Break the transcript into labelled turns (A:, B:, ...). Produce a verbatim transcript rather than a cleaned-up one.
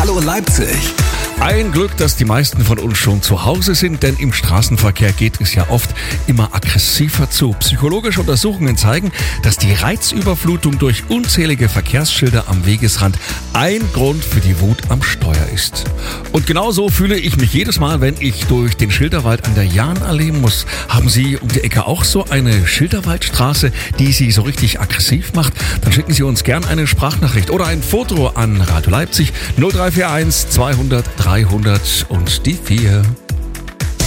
A: Hallo Leipzig.
B: Ein Glück, dass die meisten von uns schon zu Hause sind, denn im Straßenverkehr geht es ja oft immer aggressiver zu. Psychologische Untersuchungen zeigen, dass die Reizüberflutung durch unzählige Verkehrsschilder am Wegesrand ein Grund für die Wut am Steuer ist. Und genauso fühle ich mich jedes Mal, wenn ich durch den Schilderwald an der Jahnallee muss. Haben Sie um die Ecke auch so eine Schilderwaldstraße, die Sie so richtig aggressiv macht? Dann schicken Sie uns gern eine Sprachnachricht oder ein Foto an Radio Leipzig null drei vier eins zweihundert dreihundert und die vier.